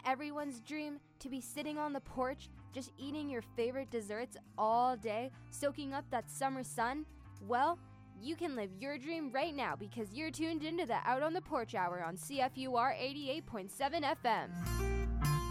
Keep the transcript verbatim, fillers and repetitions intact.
everyone's dream to be sitting on the porch, just eating your favorite desserts all day, soaking up that summer sun? Well, you can live your dream right now because you're tuned into the Out on the Porch Hour on C F U R eighty-eight point seven F M.